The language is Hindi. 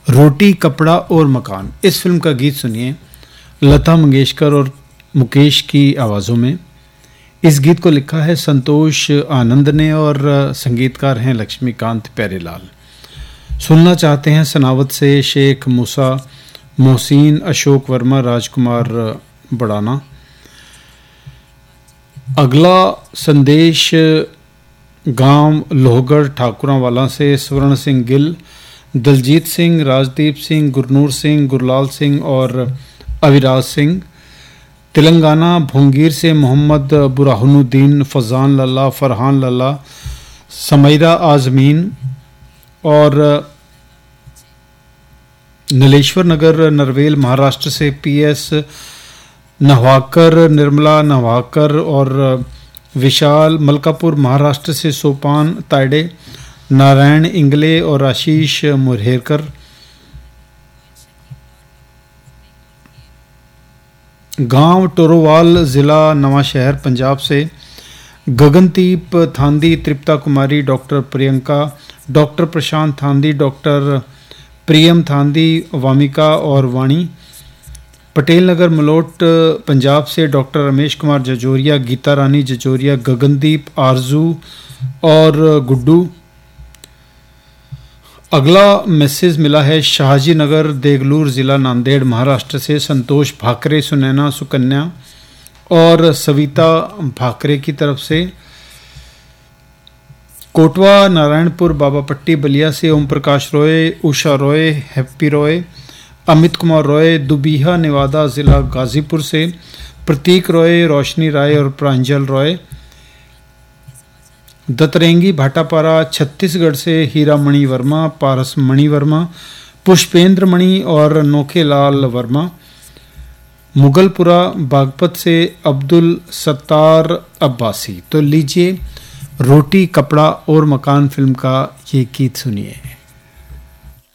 रोटी कपड़ा और मकान, इस फिल्म का गीत सुनिए लता मंगेशकर और मुकेश की आवाज़ों में। इस गीत को लिखा है संतोष आनंद ने और संगीतकार हैं लक्ष्मीकांत प्यारेलाल। सुनना चाहते हैं सनावत से शेख मूसा, मोहसिन, अशोक वर्मा, राजकुमार बड़ाना। अगला संदेश गांव लोहगढ़ ठाकुरावाला से स्वर्ण सिंह गिल, दलजीत सिंह, राजदीप सिंह, गुरनूर सिंह, गुरलाल सिंह और अविराज सिंह। तेलंगाना भोंगीर से मोहम्मद बुरहानुद्दीन, फजान लल्ला, फरहान लल्ला, समैरा आजमीन और नीलेश्वर नगर नरवेल महाराष्ट्र से पीएस नवाकर, निर्मला नवाकर और विशाल मलकापुर महाराष्ट्र से सोपान तायडे, नारायण इंगले और आशीष मुरहेरकर। गांव टोरोवाल जिला नवा शहर पंजाब से गगनदीप थांदी, तृप्ता कुमारी, डॉक्टर प्रियंका, डॉक्टर प्रशांत थांदी, डॉक्टर प्रियम थांदी, वामिका और वाणी। पटेल नगर मलोट पंजाब से डॉक्टर रमेश कुमार जजोरिया, गीता रानी जजोरिया, गगनदीप, आरजू और गुड्डू। अगला मैसेज मिला है शाहजी नगर देगलूर जिला नांदेड़ महाराष्ट्र से संतोष भाकरे, सुनैना, सुकन्या और सविता भाकरे की तरफ से। कोटवा नारायणपुर बाबापट्टी बलिया से ओम प्रकाश रॉय, उषा रॉय, हैप्पी रॉय, अमित कुमार रॉय। दुबिहा नेवादा जिला गाजीपुर से प्रतीक रॉय, रोशनी राय और प्रांजल रॉय। दतरेंगी भाटापारा छत्तीसगढ़ से हीरामणि वर्मा, पारस मणि वर्मा, पुष्पेंद्र मणि और नोखेलाल वर्मा। मुगलपुरा बागपत से अब्दुल सत्तार अब्बासी। तो लीजिए रोटी कपड़ा और मकान फिल्म का ये गीत सुनिए।